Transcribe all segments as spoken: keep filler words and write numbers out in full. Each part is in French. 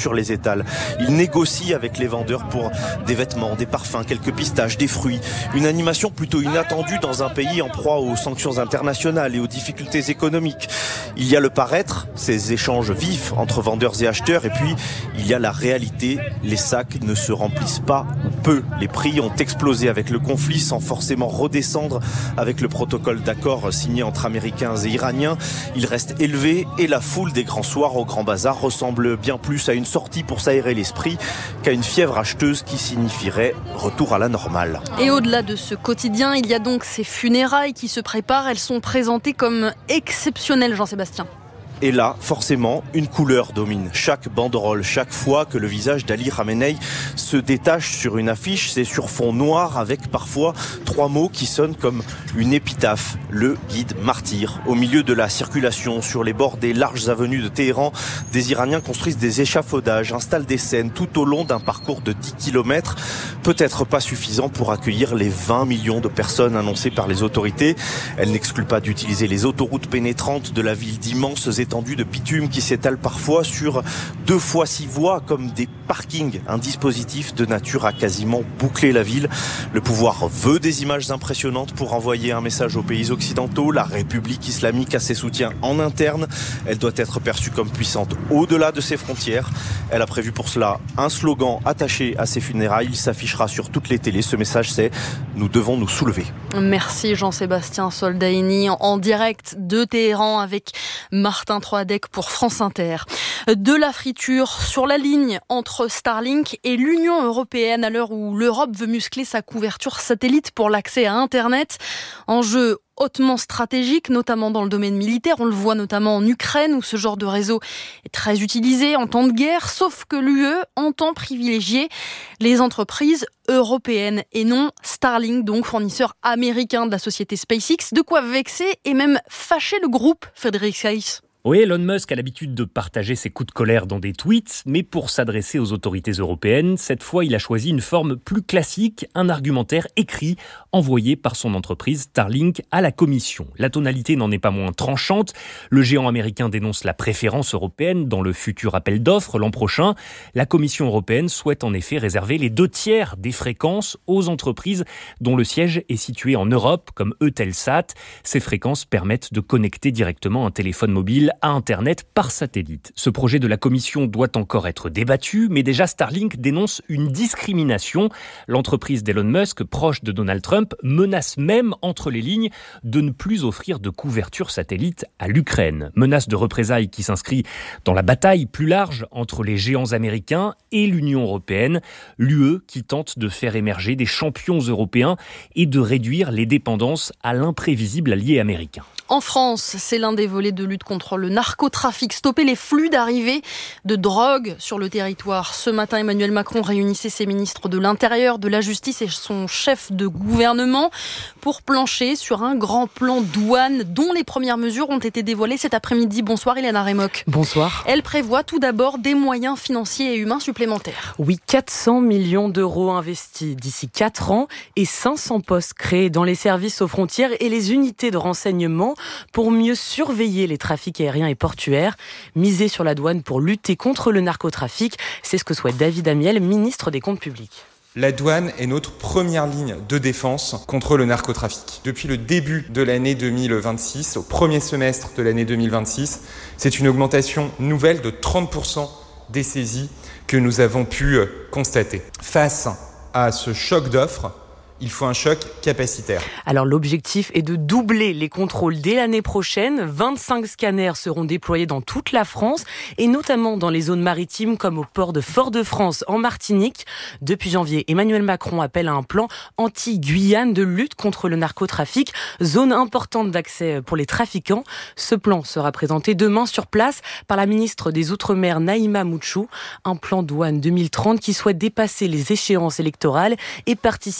sur les étals. Ils négocient avec les vendeurs pour des vêtements, des parfums, quelques pistaches, des fruits. Une animation plutôt inattendue dans un pays en proie aux sanctions internationales et aux difficultés économiques. Il y a le paraître, ces échanges vifs entre vendeurs et acheteurs, et puis il y a la réalité. Les sacs ne se remplissent pas ou peu. Les prix ont explosé avec le conflit sans forcément redescendre avec le protocole d'accord signé entre Américains et Iraniens. Il reste élevé et la foule des grands soirs au Grand Bazar ressemble bien plus à une sortie pour s'aérer l'esprit qu'à une fièvre acheteuse qui signifierait retour à la normale. Et au-delà de ce quotidien, il y a donc ces funérailles qui se préparent. Elles sont présentées comme exceptionnelles, Jean-Sébastien. Et là, forcément, une couleur domine. Chaque banderole, chaque fois que le visage d'Ali Khamenei se détache sur une affiche, c'est sur fond noir avec parfois trois mots qui sonnent comme une épitaphe. Le guide martyr. Au milieu de la circulation, sur les bords des larges avenues de Téhéran, des Iraniens construisent des échafaudages, installent des scènes tout au long d'un parcours de dix kilomètres. Peut-être pas suffisant pour accueillir les vingt millions de personnes annoncées par les autorités. Elle n'exclut pas d'utiliser les autoroutes pénétrantes de la ville d'immenses étendues de bitume qui s'étalent parfois sur deux fois six voies comme des parkings, un dispositif de nature à quasiment boucler la ville. Le pouvoir veut des images impressionnantes pour envoyer un message aux pays occidentaux. La République islamique a ses soutiens en interne. Elle doit être perçue comme puissante au-delà de ses frontières. Elle a prévu pour cela un slogan attaché à ses funérailles. Il s'affichera sur toutes les télés. Ce message, c'est « Nous devons nous soulever ». Merci Jean-Sébastien Soldaini en direct de Téhéran avec Martin Troadec pour France Inter. De la friture sur la ligne entre Starlink et l'Union européenne à l'heure où l'Europe veut muscler sa couverture satellite pour l'accès à Internet. Enjeu hautement stratégique, notamment dans le domaine militaire. On le voit notamment en Ukraine où ce genre de réseau est très utilisé en temps de guerre, sauf que l'U E entend privilégier les entreprises européennes et non Starlink, donc fournisseur américain de la société SpaceX. De quoi vexer et même fâcher le groupe, Frédéric Saiss. Oui, Elon Musk a l'habitude de partager ses coups de colère dans des tweets, mais pour s'adresser aux autorités européennes, cette fois il a choisi une forme plus classique, un argumentaire écrit envoyé par son entreprise Starlink à la Commission. La tonalité n'en est pas moins tranchante. Le géant américain dénonce la préférence européenne dans le futur appel d'offres l'an prochain. La Commission européenne souhaite en effet réserver les deux tiers des fréquences aux entreprises dont le siège est situé en Europe, comme Eutelsat. Ces fréquences permettent de connecter directement un téléphone mobile à Internet par satellite. Ce projet de la Commission doit encore être débattu, mais déjà Starlink dénonce une discrimination. L'entreprise d'Elon Musk, proche de Donald Trump, menace même entre les lignes de ne plus offrir de couverture satellite à l'Ukraine. Menace de représailles qui s'inscrit dans la bataille plus large entre les géants américains et l'Union européenne, l'U E qui tente de faire émerger des champions européens et de réduire les dépendances à l'imprévisible allié américain. En France, c'est l'un des volets de lutte contre le narcotrafic. Stopper les flux d'arrivée de drogue sur le territoire. Ce matin, Emmanuel Macron réunissait ses ministres de l'Intérieur, de la Justice et son chef de gouvernement pour plancher sur un grand plan douane dont les premières mesures ont été dévoilées cet après-midi. Bonsoir Iléana Remoc. Bonsoir. Elle prévoit tout d'abord des moyens financiers et humains supplémentaires. Oui, quatre cents millions d'euros investis d'ici quatre ans et cinq cents postes créés dans les services aux frontières et les unités de renseignement pour mieux surveiller les trafics aériens et portuaires. Miser sur la douane pour lutter contre le narcotrafic, c'est ce que souhaite David Amiel, ministre des Comptes publics. La douane est notre première ligne de défense contre le narcotrafic. Depuis le début de l'année deux mille vingt-six, au premier semestre de l'année deux mille vingt-six, c'est une augmentation nouvelle de trente pour cent des saisies que nous avons pu constater. Face à ce choc d'offres, il faut un choc capacitaire. Alors l'objectif est de doubler les contrôles dès l'année prochaine. vingt-cinq scanners seront déployés dans toute la France et notamment dans les zones maritimes comme au port de Fort-de-France en Martinique. Depuis janvier, Emmanuel Macron appelle à un plan anti-Guyane de lutte contre le narcotrafic, zone importante d'accès pour les trafiquants. Ce plan sera présenté demain sur place par la ministre des Outre-mer Naïma Mouchou. Un plan douane deux mille trente qui souhaite dépasser les échéances électorales et participer à une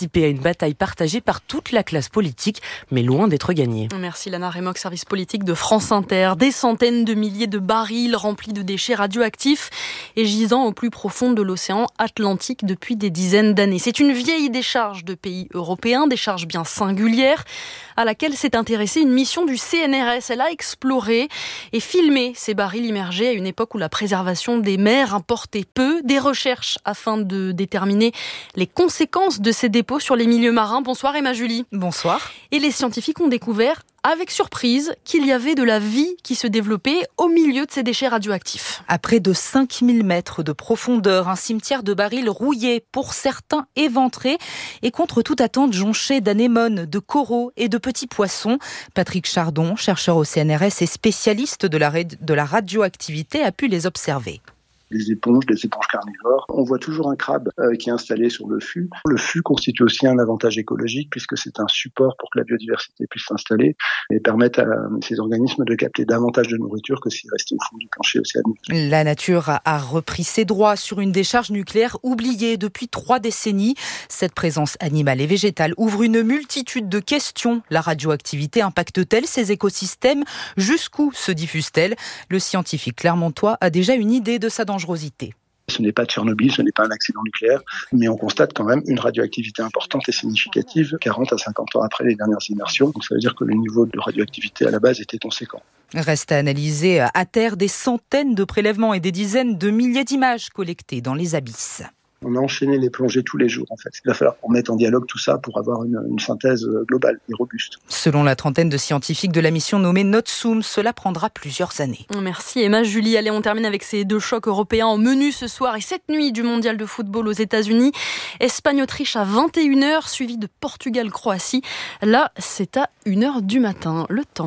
bataille partagée par toute la classe politique, mais loin d'être gagnée. Merci Lana Remoc, service politique de France Inter. Des centaines de milliers de barils remplis de déchets radioactifs et gisant au plus profond de l'océan Atlantique depuis des dizaines d'années. C'est une vieille décharge de pays européens, décharge bien singulière, à laquelle s'est intéressée une mission du C N R S. Elle a exploré et filmé ces barils immergés à une époque où la préservation des mers importait peu. Des recherches afin de déterminer les conséquences de ces dépôts sur les milieux marins. Bonsoir Emma Julie. Bonsoir. Et les scientifiques ont découvert, avec surprise, qu'il y avait de la vie qui se développait au milieu de ces déchets radioactifs. À près de cinq mille mètres de profondeur, un cimetière de barils rouillés, pour certains éventrés, et contre toute attente jonché d'anémones, de coraux et de petits poissons. Patrick Chardon, chercheur au C N R S et spécialiste de la, de la radioactivité, a pu les observer. Les éponges, des éponges carnivores. On voit toujours un crabe euh, qui est installé sur le fût. Le fût constitue aussi un avantage écologique puisque c'est un support pour que la biodiversité puisse s'installer et permettre à ces organismes de capter davantage de nourriture que s'ils restaient au fond du plancher océanique. La nature a repris ses droits sur une décharge nucléaire oubliée depuis trois décennies. Cette présence animale et végétale ouvre une multitude de questions. La radioactivité impacte-t-elle ces écosystèmes ? Jusqu'où se diffuse-t-elle ? Le scientifique clermontois a déjà une idée de sa dangerosité. Ce n'est pas Tchernobyl, ce n'est pas un accident nucléaire, mais on constate quand même une radioactivité importante et significative quarante à cinquante ans après les dernières immersions. Donc ça veut dire que le niveau de radioactivité à la base était conséquent. Reste à analyser à terre des centaines de prélèvements et des dizaines de milliers d'images collectées dans les abysses. On a enchaîné les plongées tous les jours, en fait. Il va falloir qu'on mette en dialogue tout ça pour avoir une, une synthèse globale et robuste. Selon la trentaine de scientifiques de la mission nommée Notsum, cela prendra plusieurs années. Merci Emma Julie. Allez, on termine avec ces deux chocs européens en menu ce soir et cette nuit du mondial de football aux États-Unis. Espagne-Autriche à vingt et une heures, suivi de Portugal-Croatie. Là, c'est à une heure du matin. Le temps.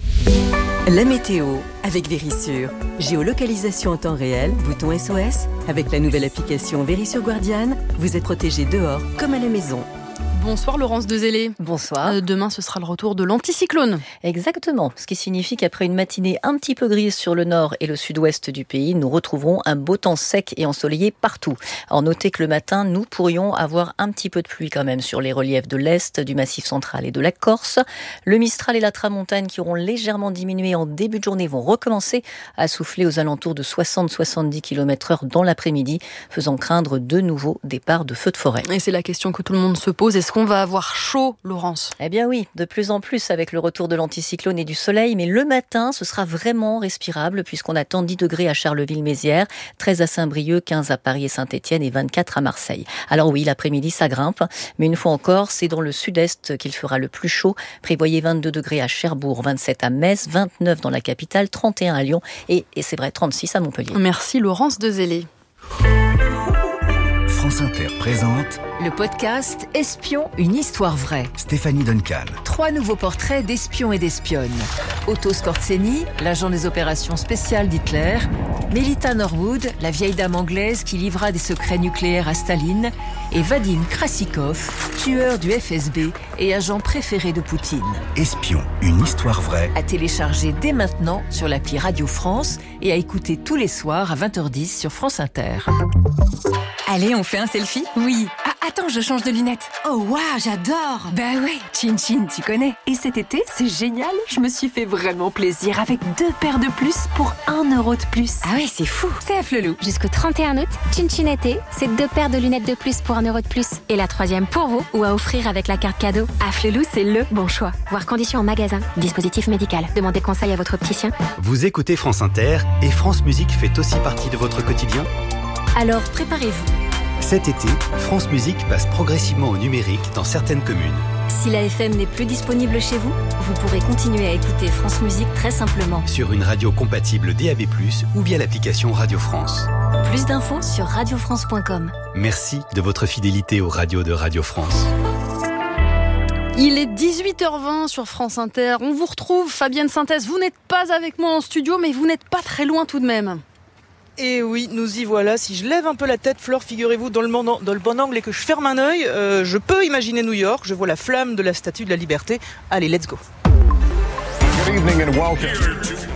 La météo avec Vérissure. Géolocalisation en temps réel, bouton S O S. Avec la nouvelle application Vérissure Guardian, vous êtes protégé dehors comme à la maison. Bonsoir Laurence Dezellé. Bonsoir. Euh, demain, ce sera le retour de l'anticyclone. Exactement, ce qui signifie qu'après une matinée un petit peu grise sur le nord et le sud-ouest du pays, nous retrouverons un beau temps sec et ensoleillé partout. Alors notez que le matin, nous pourrions avoir un petit peu de pluie quand même sur les reliefs de l'Est, du Massif central et de la Corse. Le Mistral et la Tramontane qui auront légèrement diminué en début de journée vont recommencer à souffler aux alentours de soixante à soixante-dix kilomètres heure dans l'après-midi, faisant craindre de nouveaux départs de feux de forêt. Et c'est la question que tout le monde se pose. Est-ce qu'on va avoir chaud, Laurence ? Eh bien oui, de plus en plus avec le retour de l'anticyclone et du soleil, mais le matin, ce sera vraiment respirable puisqu'on attend dix degrés à Charleville-Mézières, treize à Saint-Brieuc, quinze à Paris et Saint-Étienne et vingt-quatre à Marseille. Alors oui, l'après-midi, ça grimpe, mais une fois encore, c'est dans le sud-est qu'il fera le plus chaud. Prévoyez vingt-deux degrés à Cherbourg, vingt-sept à Metz, vingt-neuf dans la capitale, trente et un à Lyon et, et c'est vrai, trente-six à Montpellier. Merci Laurence Dezellé. France Inter présente le podcast Espion, une histoire vraie. Stéphanie Duncan. Trois nouveaux portraits d'espions et d'espionnes. Otto Skorzeny, l'agent des opérations spéciales d'Hitler. Melita Norwood, la vieille dame anglaise qui livra des secrets nucléaires à Staline. Et Vadim Krasikov, tueur du F S B et agent préféré de Poutine. Espion, une histoire vraie. À télécharger dès maintenant sur l'appli Radio France et à écouter tous les soirs à vingt heures dix sur France Inter. Allez, on fait un selfie ? Oui. Ah, attends, je change de lunettes. Oh, waouh, j'adore. Bah ouais, Chin Chin, tu connais. Et cet été, c'est génial. Je me suis fait vraiment plaisir avec deux paires de plus pour un euro de plus. Ah ouais, c'est fou. C'est à Flelou. Jusqu'au trente et un août, Chin Chin été, c'est deux paires de lunettes de plus pour un euro de plus. Et la troisième pour vous ou à offrir avec la carte cadeau. À Flelou, c'est le bon choix. Voir conditions en magasin. Dispositif médical. Demandez conseil à votre opticien. Vous écoutez France Inter et France Musique fait aussi partie de votre quotidien ? Alors préparez-vous. Cet été, France Musique passe progressivement au numérique dans certaines communes. Si la F M n'est plus disponible chez vous, vous pourrez continuer à écouter France Musique très simplement. Sur une radio compatible D A B plus, ou via l'application Radio France. Plus d'infos sur radio france point com. Merci de votre fidélité aux radios de Radio France. Il est dix-huit heures vingt sur France Inter. On vous retrouve, Fabienne Synthèse. Vous n'êtes pas avec moi en studio, mais vous n'êtes pas très loin tout de même. Et oui, nous y voilà. Si je lève un peu la tête, Flore, figurez-vous, dans le bon, dans le bon angle et que je ferme un œil, euh, je peux imaginer New York. Je vois la flamme de la Statue de la Liberté. Allez, let's go. Good evening and welcome. Here to honor a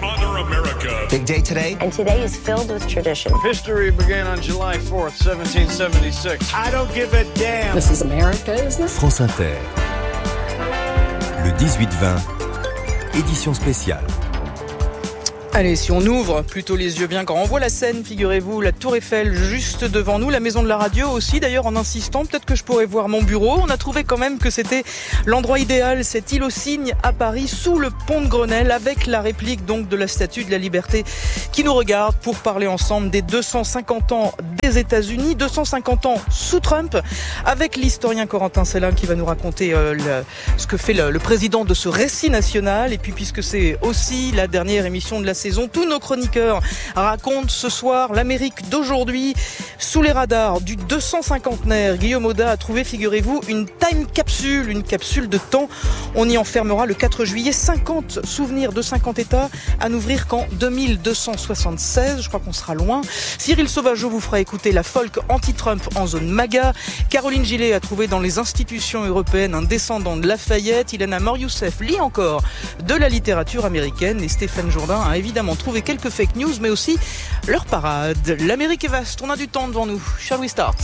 America. Big day today. And today is filled with tradition. History began on July fourth, seventeen seventy-six. I don't give a damn. This is America, isn't it? France Inter. Le dix-huit vingt, édition spéciale. Allez, si on ouvre plutôt les yeux bien grands, on voit la Seine, figurez-vous, la Tour Eiffel juste devant nous, la maison de la radio aussi. D'ailleurs, en insistant, peut-être que je pourrais voir mon bureau. On a trouvé quand même que c'était l'endroit idéal, cette île aux cygnes à Paris, sous le pont de Grenelle, avec la réplique donc de la Statue de la Liberté qui nous regarde pour parler ensemble des deux cent cinquante ans des États-Unis, deux cent cinquante ans sous Trump, avec l'historien Corentin Sellin qui va nous raconter euh, le, ce que fait le, le président de ce récit national. Et puis, puisque c'est aussi la dernière émission de la saison, tous nos chroniqueurs racontent ce soir l'Amérique d'aujourd'hui sous les radars du deux cent cinquantenaire. Guillaume Audat a trouvé, figurez-vous, une time capsule, une capsule de temps. On y enfermera le quatre juillet cinquante souvenirs de cinquante États à n'ouvrir qu'en deux mille deux cent soixante-seize. Je crois qu'on sera loin. Cyril Sauvageau vous fera écouter la folk anti-Trump en zone MAGA. Caroline Gillet a trouvé dans les institutions européennes un descendant de Lafayette. Ilana Mor-Youssef lit encore de la littérature américaine. Et Stéphane Jourdain a évidemment trouvé quelques fake news, mais aussi leur parade. L'Amérique est vaste, on a du temps devant nous. Shall we start?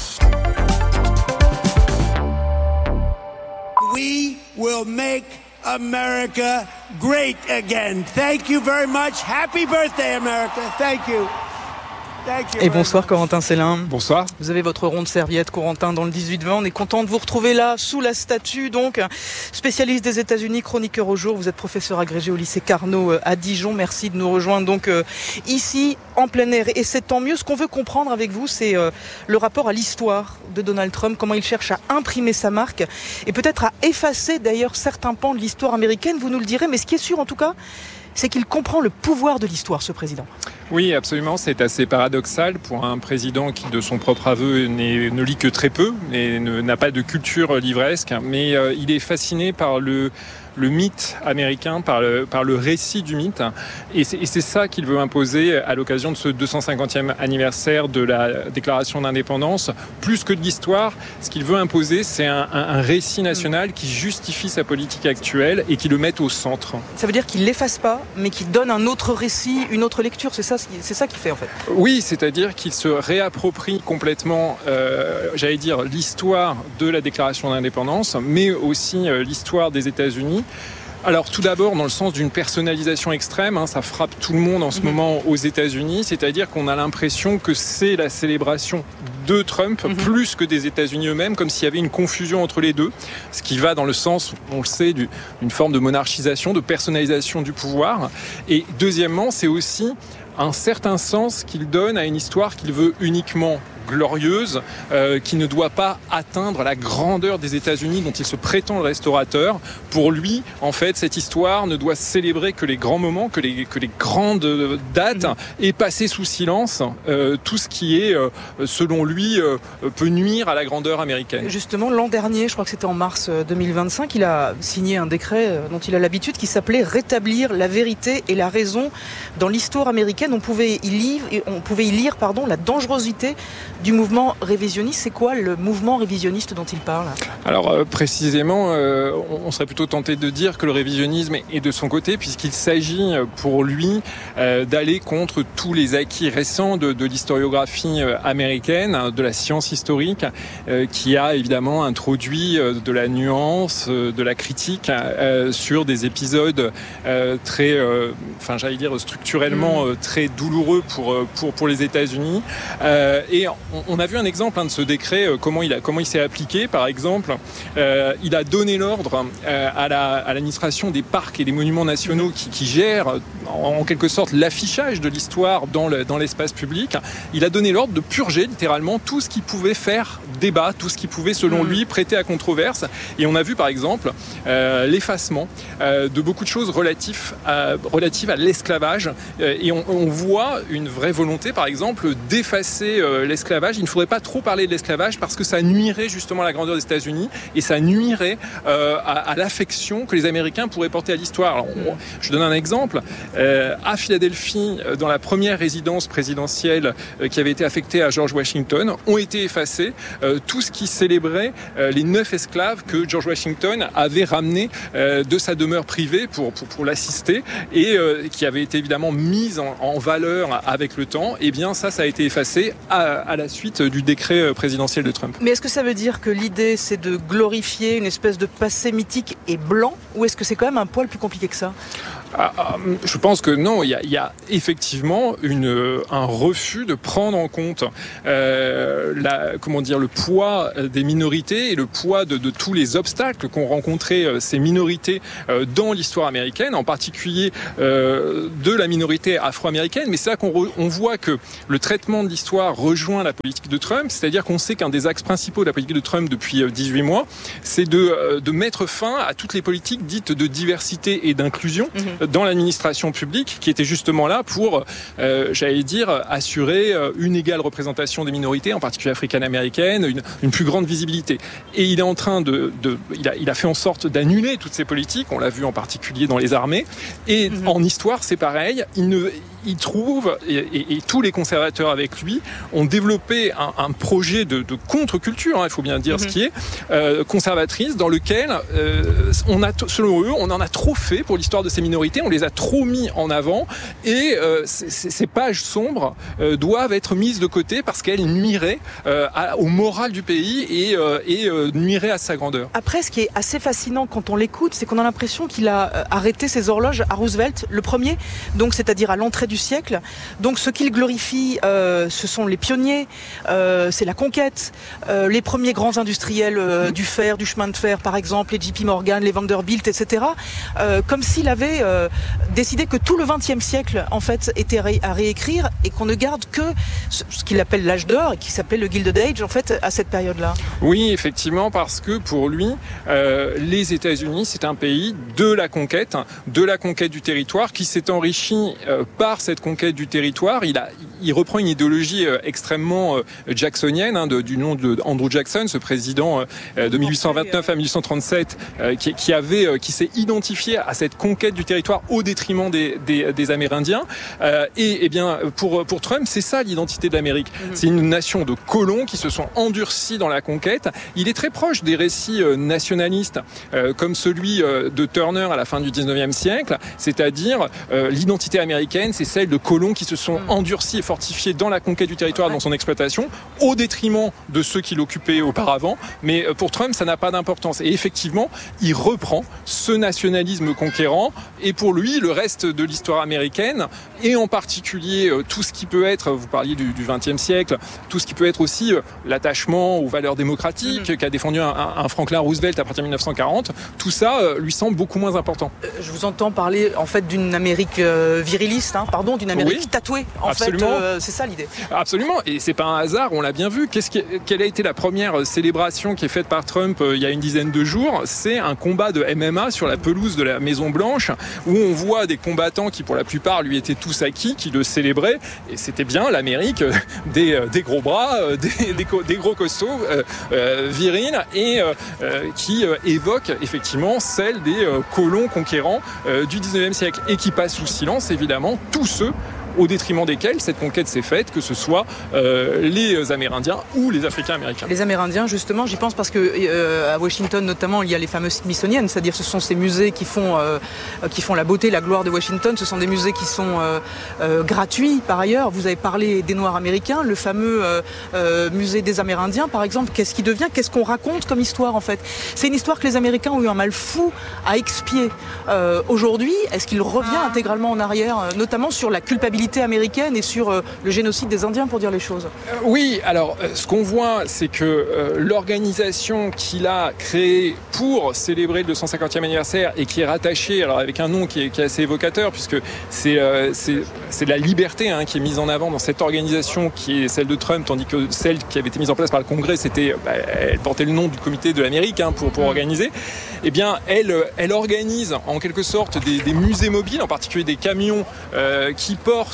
We will make America great again. Thank you very much. Happy birthday, America. Thank you. Et bonsoir Corentin Sellin. Bonsoir. Vous avez votre ronde serviette, Corentin, dans le dix-huit vingt. On est content de vous retrouver là, sous la statue, donc. Spécialiste des États-Unis, chroniqueur au jour. Vous êtes professeur agrégé au lycée Carnot à Dijon. Merci de nous rejoindre, donc, euh, ici, en plein air. Et c'est tant mieux. Ce qu'on veut comprendre avec vous, c'est euh, le rapport à l'histoire de Donald Trump, comment il cherche à imprimer sa marque et peut-être à effacer, d'ailleurs, certains pans de l'histoire américaine. Vous nous le direz. Mais ce qui est sûr, en tout cas, c'est qu'il comprend le pouvoir de l'histoire, ce président. Oui, absolument. C'est assez paradoxal pour un président qui, de son propre aveu, n'est, ne lit que très peu et ne, n'a pas de culture livresque. Mais euh, il est fasciné par le... le mythe américain, par le, par le récit du mythe. Et c'est, et c'est ça qu'il veut imposer à l'occasion de ce deux cent cinquantième anniversaire de la déclaration d'indépendance. Plus que de l'histoire, ce qu'il veut imposer, c'est un, un, un récit national qui justifie sa politique actuelle et qui le mette au centre. Ça veut dire qu'il ne l'efface pas, mais qu'il donne un autre récit, une autre lecture. C'est ça, c'est ça qu'il fait, en fait. Oui, c'est-à-dire qu'il se réapproprie complètement, euh, j'allais dire, l'histoire de la déclaration d'indépendance, mais aussi euh, l'histoire des États-Unis. Alors tout d'abord dans le sens d'une personnalisation extrême, hein, ça frappe tout le monde en ce mmh. moment aux États-Unis, c'est-à-dire qu'on a l'impression que c'est la célébration de Trump mmh. plus que des États-Unis eux-mêmes, comme s'il y avait une confusion entre les deux, ce qui va dans le sens, on le sait, d'une forme de monarchisation, de personnalisation du pouvoir. Et deuxièmement, c'est aussi un certain sens qu'il donne à une histoire qu'il veut uniquement glorieuse, euh, qui ne doit pas atteindre la grandeur des États-Unis dont il se prétend le restaurateur. Pour lui, en fait, cette histoire ne doit célébrer que les grands moments, que les, que les grandes dates, et passer sous silence euh, tout ce qui est, euh, selon lui, euh, peut nuire à la grandeur américaine. Justement, l'an dernier, je crois que c'était en mars deux mille vingt-cinq, il a signé un décret dont il a l'habitude, qui s'appelait « Rétablir la vérité et la raison dans l'histoire américaine ». On pouvait y lire, on pouvait y lire pardon, la dangerosité du mouvement révisionniste. C'est quoi le mouvement révisionniste dont il parle ? Alors euh, précisément, euh, on serait plutôt tenté de dire que le révisionnisme est de son côté, puisqu'il s'agit pour lui euh, d'aller contre tous les acquis récents de, de l'historiographie américaine, de la science historique, euh, qui a évidemment introduit euh, de la nuance, euh, de la critique euh, sur des épisodes euh, très, euh, enfin j'allais dire structurellement euh, très douloureux pour pour pour les États-Unis. Euh, et on a vu un exemple hein, de ce décret, euh, comment il a, comment il s'est appliqué. Par exemple, euh, il a donné l'ordre euh, à, la, à l'administration des parcs et des monuments nationaux qui, qui gèrent en, en quelque sorte l'affichage de l'histoire dans, le, dans l'espace public. Il a donné l'ordre de purger littéralement tout ce qui pouvait faire débat, tout ce qui pouvait, selon lui, prêter à controverse. Et on a vu par exemple euh, l'effacement euh, de beaucoup de choses relatives à, relatives à l'esclavage. Euh, et on, on voit une vraie volonté, par exemple, d'effacer euh, l'esclavage l'esclavage. Il ne faudrait pas trop parler de l'esclavage parce que ça nuirait justement à la grandeur des États-Unis et ça nuirait euh, à, à l'affection que les Américains pourraient porter à l'histoire. Alors, on, je donne un exemple. Euh, à Philadelphie, dans la première résidence présidentielle euh, qui avait été affectée à George Washington, ont été effacés euh, tout ce qui célébrait euh, les neuf esclaves que George Washington avait ramenés euh, de sa demeure privée pour, pour, pour l'assister et euh, qui avait été évidemment mise en, en valeur avec le temps. Et bien ça, ça a été effacé à, à la suite du décret présidentiel de Trump. Mais est-ce que ça veut dire que l'idée, c'est de glorifier une espèce de passé mythique et blanc, ou est-ce que c'est quand même un poil plus compliqué que ça ? Ah, ah, je pense que non, il y a, il y a effectivement une, un refus de prendre en compte euh, la, comment dire, le poids des minorités et le poids de, de tous les obstacles qu'ont rencontrés euh, ces minorités euh, dans l'histoire américaine, en particulier euh, de la minorité afro-américaine. Mais c'est là qu'on re, on voit que le traitement de l'histoire rejoint la politique de Trump, c'est-à-dire qu'on sait qu'un des axes principaux de la politique de Trump depuis dix-huit mois, c'est de, de mettre fin à toutes les politiques dites de diversité et d'inclusion mmh. dans l'administration publique, qui était justement là pour, euh, j'allais dire, assurer une égale représentation des minorités, en particulier africaines-américaines, une, une plus grande visibilité. Et il est en train de, de il, a, il a fait en sorte d'annuler toutes ces politiques, on l'a vu en particulier dans les armées, et mmh. en histoire c'est pareil, il ne il trouve, et, et, et tous les conservateurs avec lui, ont développé un, un projet de, de contre-culture, hein, il faut bien dire mmh. ce qui est, euh, conservatrice, dans lequel, euh, on a, selon eux, on en a trop fait pour l'histoire de ces minorités, on les a trop mis en avant, et euh, c- c- ces pages sombres euh, doivent être mises de côté parce qu'elles nuiraient euh, à, au moral du pays et, euh, et euh, nuiraient à sa grandeur. Après, ce qui est assez fascinant quand on l'écoute, c'est qu'on a l'impression qu'il a arrêté ses horloges à Roosevelt, le premier, donc c'est-à-dire à l'entrée du siècle. Donc ce qu'il glorifie, euh, ce sont les pionniers, euh, c'est la conquête, euh, les premiers grands industriels euh, du fer, du chemin de fer par exemple, les J P Morgan, les Vanderbilt, et cetera. Euh, comme s'il avait euh, décidé que tout le vingtième siècle en fait était ré- à réécrire et qu'on ne garde que ce, ce qu'il appelle l'âge d'or et qui s'appelait le Gilded Age en fait à cette période-là. Oui, effectivement, parce que pour lui, euh, les États-Unis, c'est un pays de la conquête, de la conquête du territoire qui s'est enrichi euh, par cette conquête du territoire. Il, a, il reprend une idéologie euh, extrêmement euh, jacksonienne, hein, de, du nom de Andrew Jackson, ce président euh, de dix-huit cent vingt-neuf à dix-huit cent trente-sept, euh, qui, qui, avait, euh, qui s'est identifié à cette conquête du territoire au détriment des, des, des Amérindiens. Euh, et, et bien, pour, pour Trump, c'est ça l'identité de l'Amérique. Mmh. C'est une nation de colons qui se sont endurcis dans la conquête. Il est très proche des récits euh, nationalistes, euh, comme celui euh, de Turner à la fin du dix-neuvième siècle, c'est-à-dire euh, l'identité américaine, c'est celle de colons qui se sont endurcis et fortifiés dans la conquête du territoire, dans son exploitation, au détriment de ceux qui l'occupaient auparavant. Mais pour Trump, ça n'a pas d'importance. Et effectivement, il reprend ce nationalisme conquérant. Et pour lui, le reste de l'histoire américaine, et en particulier tout ce qui peut être, vous parliez du vingtième siècle, tout ce qui peut être aussi l'attachement aux valeurs démocratiques mmh. qu'a défendu un, un Franklin Roosevelt à partir de dix-neuf cent quarante, tout ça lui semble beaucoup moins important. Je vous entends parler en fait d'une Amérique euh, viriliste, hein, pardon, d'une Amérique oui, tatouée. En absolument. fait, euh, c'est ça l'idée. Absolument, et c'est pas un hasard, on l'a bien vu. Qu'est-ce qui, quelle a été la première célébration qui est faite par Trump euh, il y a une dizaine de jours ? C'est un combat de M M A sur la pelouse de la Maison Blanche, où on voit des combattants qui, pour la plupart, lui étaient tous acquis, qui le célébraient, et c'était bien l'Amérique euh, des, euh, des gros bras, euh, des, des, des gros costauds, euh, euh, virils, et euh, euh, qui euh, évoque effectivement celle des euh, colons conquérants euh, du dix-neuvième siècle, et qui passe sous silence évidemment tous ceux au détriment desquels cette conquête s'est faite, que ce soit euh, les Amérindiens ou les Africains-Américains. Les Amérindiens, justement, j'y pense parce que euh, à Washington, notamment, il y a les fameuses Smithsonian, c'est-à-dire ce sont ces musées qui font, euh, qui font la beauté, la gloire de Washington. Ce sont des musées qui sont euh, euh, gratuits, par ailleurs. Vous avez parlé des Noirs américains, le fameux euh, euh, musée des Amérindiens, par exemple. Qu'est-ce qui devient ? Qu'est-ce qu'on raconte comme histoire, en fait ? C'est une histoire que les Américains ont eu un mal fou à expier. Euh, aujourd'hui, est-ce qu'il revient intégralement en arrière, notamment sur la culpabilité américaine et sur euh, le génocide des Indiens, pour dire les choses. Euh, oui, alors euh, ce qu'on voit, c'est que euh, l'organisation qu'il a créée pour célébrer le deux cent cinquantième anniversaire et qui est rattachée, alors avec un nom qui est, qui est assez évocateur, puisque c'est, euh, c'est, c'est la liberté hein, qui est mise en avant dans cette organisation qui est celle de Trump, tandis que celle qui avait été mise en place par le Congrès, c'était, bah, elle portait le nom du comité de l'Amérique hein, pour, pour organiser. Eh bien, elle, elle organise en quelque sorte des, des musées mobiles, en particulier des camions euh, qui portent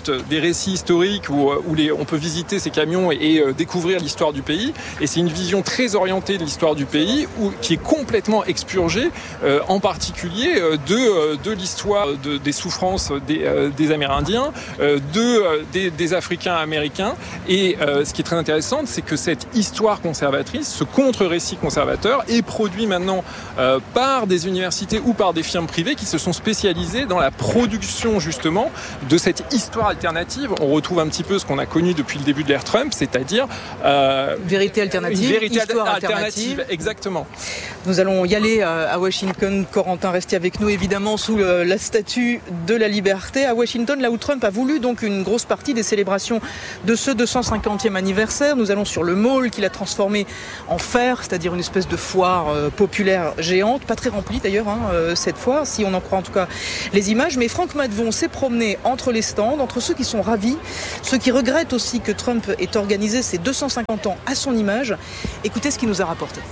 comporte des récits historiques où, où les, on peut visiter ces camions et, et euh, découvrir l'histoire du pays. Et c'est une vision très orientée de l'histoire du pays où, qui est complètement expurgée, euh, en particulier euh, de, euh, de l'histoire de, des souffrances des, euh, des Amérindiens, euh, de, euh, des, des Africains américains. Et euh, ce qui est très intéressant, c'est que cette histoire conservatrice, ce contre-récit conservateur, est produit maintenant euh, par des universités ou par des firmes privées qui se sont spécialisées dans la production justement de cette histoire alternative. On retrouve un petit peu ce qu'on a connu depuis le début de l'ère Trump, c'est-à-dire euh, vérité alternative, une vérité histoire alternative, alternative. Exactement. Nous allons y aller à Washington. Corentin, restez avec nous évidemment sous le, la statue de la liberté à Washington, là où Trump a voulu donc une grosse partie des célébrations de ce deux cent cinquantième anniversaire. Nous allons sur le mall qu'il a transformé en fer, c'est-à-dire une espèce de foire euh, populaire géante, pas très remplie d'ailleurs hein, euh, cette fois, si on en croit en tout cas les images. Mais Franck Maddevon s'est promené entre les stands, entre ceux qui sont ravis, ceux qui regrettent aussi que Trump ait organisé ses deux cent cinquante ans à son image. Écoutez ce qu'il nous a rapporté.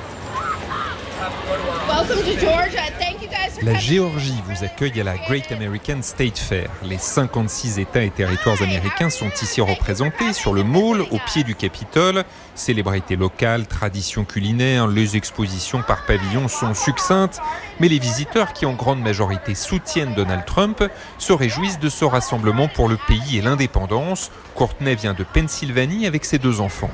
La Géorgie vous accueille à la Great American State Fair. Les cinquante-six États et territoires américains sont ici représentés sur le mall au pied du Capitole. Célébrités locales, traditions culinaires, les expositions par pavillon sont succinctes. Mais les visiteurs qui en grande majorité soutiennent Donald Trump se réjouissent de ce rassemblement pour le pays et l'indépendance. Courtney vient de Pennsylvanie avec ses deux enfants.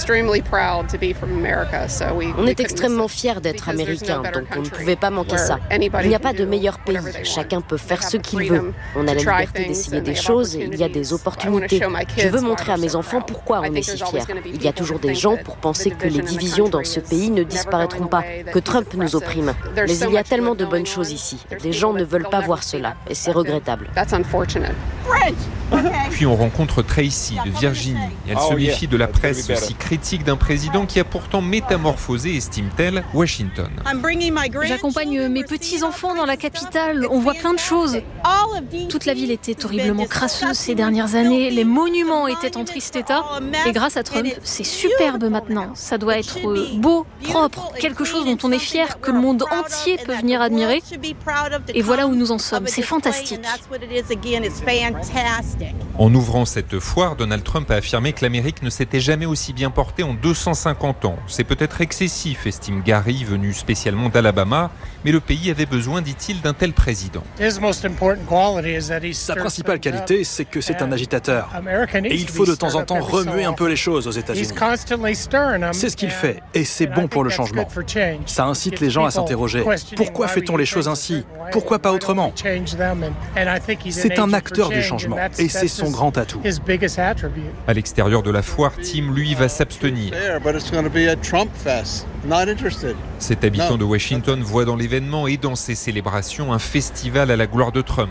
On est extrêmement fiers d'être américains, donc on ne pouvait pas manquer ça. Il n'y a pas de meilleur pays, chacun peut faire ce qu'il veut. On a la liberté d'essayer des choses et il y a des opportunités. Je veux montrer à mes enfants pourquoi on est si fiers. Il y a toujours des gens pour penser que les divisions dans ce pays ne disparaîtront pas, que Trump nous opprime. Mais il y a tellement de bonnes choses ici. Les gens ne veulent pas voir cela et c'est regrettable. Puis on rencontre Tracy de Virginie. Elle se méfie de la presse si critique d'un président qui a pourtant métamorphosé, estime-t-elle, Washington. J'accompagne mes petits-enfants dans la capitale. On voit plein de choses. Toute la ville était horriblement crasseuse ces dernières années. Les monuments étaient en triste état. Et grâce à Trump, c'est superbe maintenant. Ça doit être beau, propre, quelque chose dont on est fier, que le monde entier peut venir admirer. Et voilà où nous en sommes. C'est fantastique. En ouvrant cette foire, Donald Trump a affirmé que l'Amérique ne s'était jamais aussi bien portée en deux cent cinquante ans. C'est peut-être excessif, estime Gary, venu spécialement d'Alabama, mais le pays avait besoin, dit-il, d'un tel président. Sa principale qualité, c'est que c'est un agitateur. Et il faut de temps en temps remuer un peu les choses aux États-Unis. C'est ce qu'il fait, et c'est bon pour le changement. Ça incite les gens à s'interroger. Pourquoi fait-on les choses ainsi ? Pourquoi pas autrement ? C'est un acteur du changement, et c'est son grand atout. À l'extérieur de la foire, Tim, lui, va s'abstenir. Cet habitant de Washington voit dans l'événement et dans ses célébrations un festival à la gloire de Trump.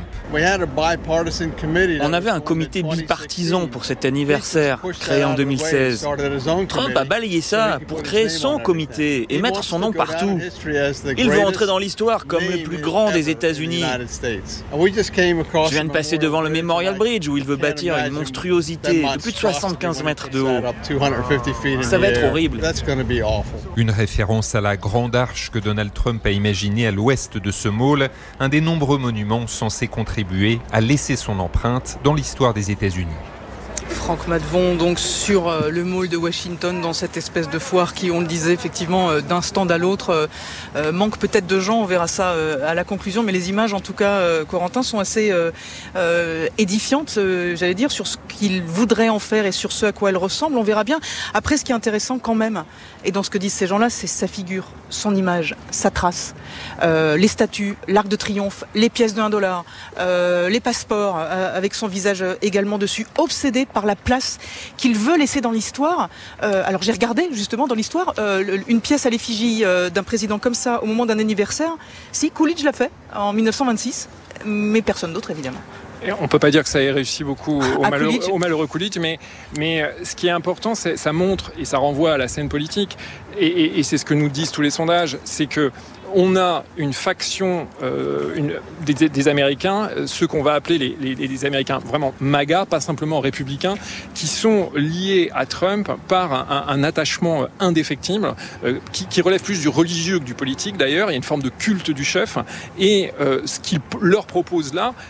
On avait un comité bipartisan pour cet anniversaire, créé en deux mille seize. Trump a balayé ça pour créer son comité et mettre son nom partout. Il veut entrer dans l'histoire comme le plus grand des États-Unis. Je viens de passer devant le Memorial Bridge où il veut bâtir une monstruosité de plus de soixante-quinze mètres de haut. Ça va être horrible. Une référence à la grande arche que Donald Trump a imaginée à l'ouest de ce mall, un des nombreux monuments censés contribuer à laisser son empreinte dans l'histoire des États-Unis. Franck Maddevon, donc sur euh, le mall de Washington, dans cette espèce de foire qui, on le disait effectivement, euh, d'un stand à l'autre, euh, euh, manque peut-être de gens, on verra ça euh, à la conclusion, mais les images en tout cas, euh, Corentin, sont assez euh, euh, édifiantes, euh, j'allais dire, sur ce qu'il voudrait en faire et sur ce à quoi elle ressemble, on verra bien. Après, ce qui est intéressant quand même, et dans ce que disent ces gens-là, c'est sa figure, son image, sa trace, euh, les statues, l'arc de triomphe, les pièces de un dollar, euh, les passeports, euh, avec son visage également dessus, obsédé par la place qu'il veut laisser dans l'histoire. Euh, alors j'ai regardé justement dans l'histoire euh, une pièce à l'effigie euh, d'un président comme ça au moment d'un anniversaire. Si, Coolidge l'a fait en mille neuf cent vingt-six, mais personne d'autre évidemment. On ne peut pas dire que ça ait réussi beaucoup au, malheureux, au malheureux Coolidge, mais, mais ce qui est important, c'est ça montre et ça renvoie à la scène politique, et, et, et c'est ce que nous disent tous les sondages, c'est que on a une faction euh, une, des, des Américains, ceux qu'on va appeler les, les, les Américains vraiment MAGA, pas simplement républicains, qui sont liés à Trump par un, un attachement indéfectible, euh, qui, qui relève plus du religieux que du politique d'ailleurs. Il y a une forme de culte du chef, et euh, ce qu'il leur propose là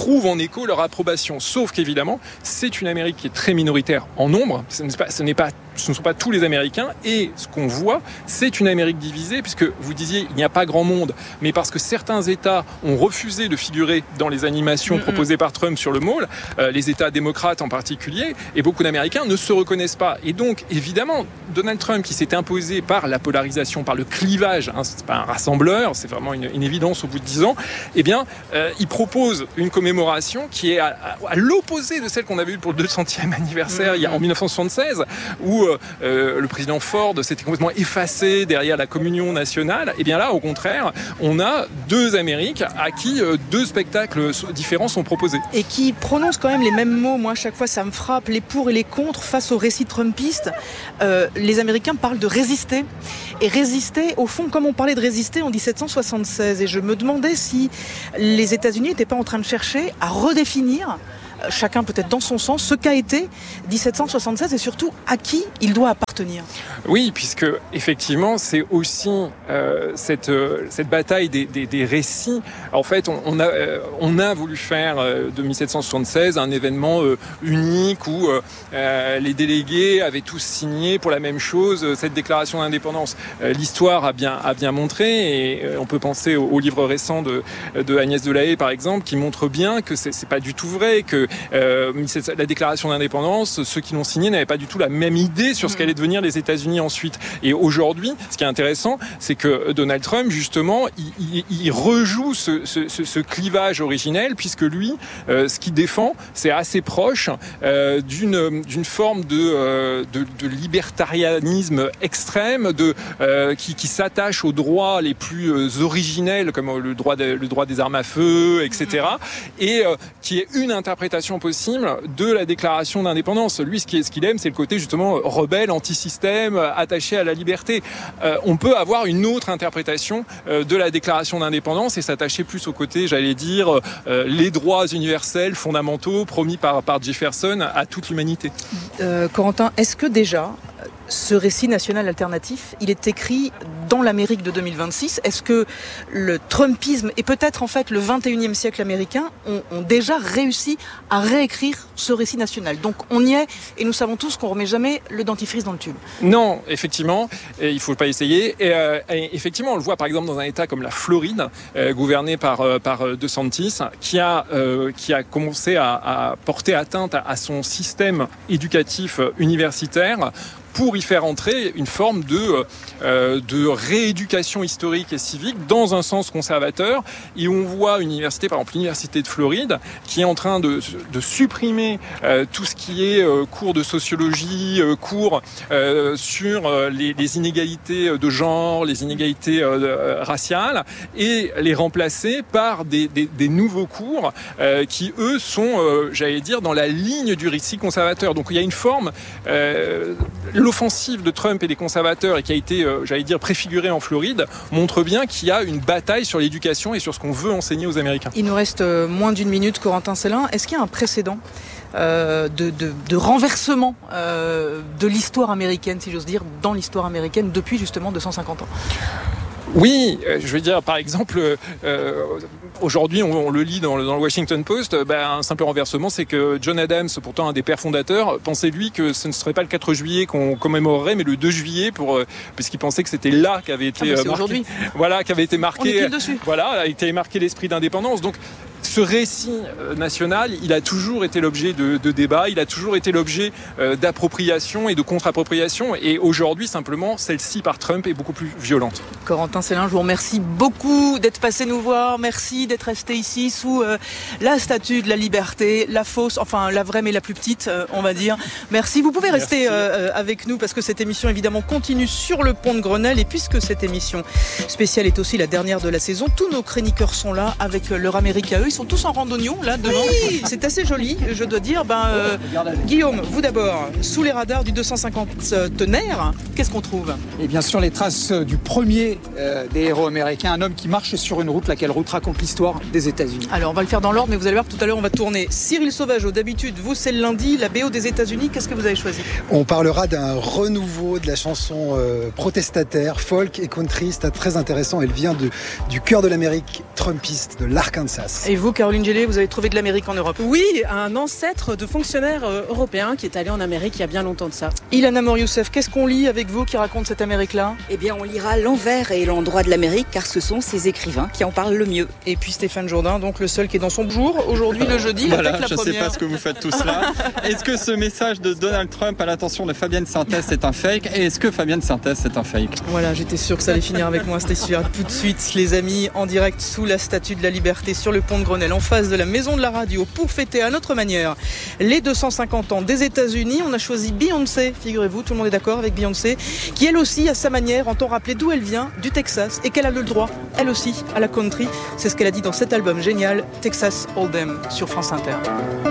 trouvent en écho leur approbation. Sauf qu'évidemment, c'est une Amérique qui est très minoritaire en nombre. Ce n'est pas, ce n'est pas, ce ne sont pas tous les Américains. Et ce qu'on voit, c'est une Amérique divisée, puisque vous disiez, il n'y a pas grand monde, mais parce que certains États ont refusé de figurer dans les animations mm-hmm. proposées par Trump sur le mall, euh, les États démocrates en particulier, et beaucoup d'Américains ne se reconnaissent pas. Et donc, évidemment, Donald Trump, qui s'est imposé par la polarisation, par le clivage, hein, c'est pas un rassembleur, c'est vraiment une, une évidence au bout de dix ans, eh bien, euh, il propose une commémoration qui est à, à, à l'opposé de celle qu'on avait eue pour le deux centième anniversaire, mm-hmm. il y a, en dix-neuf cent soixante-seize, où euh, le président Ford s'était complètement effacé derrière la communion nationale. Et bien là, au contraire, on a deux Amériques à qui euh, deux spectacles différents sont proposés. Et qui prononcent quand même les mêmes mots. Moi, à chaque fois, ça me frappe, les pour et les contre face au récit trumpiste. Euh, les Américains parlent de résister. Et résister, au fond, comme on parlait de résister en dix-sept cent soixante-seize. Et je me demandais si les États-Unis n'étaient pas en train de chercher à redéfinir, chacun peut-être dans son sens, ce qu'a été dix-sept cent soixante-seize et surtout à qui il doit appartenir. Oui, puisque effectivement c'est aussi euh, cette, euh, cette bataille des, des, des récits. En fait, on, on, a, euh, on a voulu faire euh, de dix-sept cent soixante-seize un événement euh, unique où euh, les délégués avaient tous signé pour la même chose, euh, cette déclaration d'indépendance. Euh, l'histoire a bien, a bien montré, et euh, on peut penser au, au livre récent de, de Agnès Delahaye par exemple, qui montre bien que c'est, c'est pas du tout vrai, que Euh, la déclaration d'indépendance, ceux qui l'ont signée n'avaient pas du tout la même idée sur ce qu'allaient devenir les États-Unis ensuite. Et aujourd'hui, ce qui est intéressant, c'est que Donald Trump, justement, il, il, il rejoue ce, ce, ce clivage originel, puisque lui, euh, ce qu'il défend, c'est assez proche euh, d'une, d'une forme de, euh, de, de libertarianisme extrême, de, euh, qui, qui s'attache aux droits les plus euh, originels, comme le droit, de, le droit des armes à feu, et cetera, et euh, qui est une interprétation possible de la déclaration d'indépendance. Lui, ce qu'il aime, c'est le côté justement rebelle, anti-système, attaché à la liberté. Euh, on peut avoir une autre interprétation euh, de la déclaration d'indépendance et s'attacher plus au côté, j'allais dire, euh, les droits universels, fondamentaux, promis par, par Jefferson à toute l'humanité. Euh, Corentin, est-ce que déjà ce récit national alternatif, il est écrit dans l'Amérique de deux mille vingt-six. Est-ce que le Trumpisme et peut-être en fait le vingt et unième siècle américain ont, ont déjà réussi à réécrire ce récit national? Donc on y est et nous savons tous qu'on remet jamais le dentifrice dans le tube. Non, effectivement, et il ne faut pas essayer. Et, euh, et effectivement, on le voit par exemple dans un État comme la Floride, euh, gouverné par, euh, par DeSantis, qui a, euh, qui a commencé à, à porter atteinte à, à son système éducatif universitaire pour y faire entrer une forme de, euh, de rééducation historique et civique dans un sens conservateur. Et on voit une université, par exemple l'université de Floride, qui est en train de, de supprimer euh, tout ce qui est euh, cours de sociologie, euh, cours euh, sur euh, les, les inégalités de genre, les inégalités euh, raciales, et les remplacer par des, des, des nouveaux cours euh, qui, eux, sont, euh, j'allais dire, dans la ligne du récit conservateur. Donc il y a une forme... Euh, L'offensive de Trump et des conservateurs, et qui a été, euh, j'allais dire, préfigurée en Floride, montre bien qu'il y a une bataille sur l'éducation et sur ce qu'on veut enseigner aux Américains. Il nous reste moins d'une minute, Corentin Sellin. Est-ce qu'il y a un précédent euh, de, de, de renversement euh, de l'histoire américaine, si j'ose dire, dans l'histoire américaine depuis justement deux cent cinquante ans? Oui, euh, je veux dire, par exemple, euh, aujourd'hui, on, on le lit dans le, dans le Washington Post, euh, bah, un simple renversement, c'est que John Adams, pourtant un des pères fondateurs, pensait, lui, que ce ne serait pas le quatre juillet qu'on commémorerait, mais le deux juillet, pour, euh, puisqu'il pensait que c'était là qu'avait été, ah, euh, marqué, voilà, qu'avait été marqué, voilà, qui avait marqué l'esprit d'indépendance. Donc, ce récit national, il a toujours été l'objet de, de débats, il a toujours été l'objet euh, d'appropriation et de contre-appropriation. Et aujourd'hui, simplement, celle-ci par Trump est beaucoup plus violente. Corentin Sellin, je vous remercie beaucoup d'être passé nous voir. Merci d'être resté ici sous euh, la statue de la liberté, la fausse, enfin la vraie mais la plus petite, euh, on va dire. Merci. Vous pouvez rester euh, avec nous parce que cette émission, évidemment, continue sur le pont de Grenelle. Et puisque cette émission spéciale est aussi la dernière de la saison, tous nos chroniqueurs sont là avec leur Amérique à eux. Ils sont tous en randonnion, là, devant. Oui, c'est assez joli, je dois dire. Ben, euh, Guillaume, vous d'abord, sous les radars du deux cent cinquante tonnerres, qu'est-ce qu'on trouve? Et bien sûr, les traces du premier euh, des héros américains, un homme qui marche sur une route, laquelle route raconte l'histoire des États-Unis. Alors, on va le faire dans l'ordre, mais vous allez voir, tout à l'heure, on va tourner. Cyril Sauvageau, d'habitude, vous, c'est le lundi, la B O des États-Unis. Qu'est-ce que vous avez choisi? On parlera d'un renouveau de la chanson euh, protestataire, folk et country. C'est très intéressant. Elle vient de, du cœur de l'Amérique trumpiste, de l'Arkansas. Et vous, Caroline Gélé, vous avez trouvé de l'Amérique en Europe? Oui, un ancêtre de fonctionnaire euh, européen qui est allé en Amérique il y a bien longtemps de ça. Ilana Mor-Youssef, qu'est-ce qu'on lit avec vous qui raconte cette Amérique-là? Eh bien, on lira l'envers et l'endroit de l'Amérique, car ce sont ces écrivains qui en parlent le mieux. Et puis Stéphane Jourdain, donc le seul qui est dans son jour, aujourd'hui, le jeudi, voilà, la je première. ne sais pas ce que vous faites tous là. Est-ce que ce message de Donald Trump à l'attention de Fabienne Sintès est un fake? Et est-ce que Fabienne Sintès est un fake? Voilà, j'étais sûr que ça allait finir avec moi, c'était sûr. Tout de suite, les amis, en direct sous la Statue de la Liberté, sur le pont de Grenelle, en face de la Maison de la Radio, pour fêter à notre manière les deux cent cinquante ans des États-Unis. On a choisi Beyoncé, figurez-vous, tout le monde est d'accord avec Beyoncé, qui elle aussi, à sa manière, entend rappeler d'où elle vient, du Texas, et qu'elle a le droit, elle aussi, à la country. C'est ce qu'elle a dit dans cet album génial, Texas Hold'em, sur France Inter.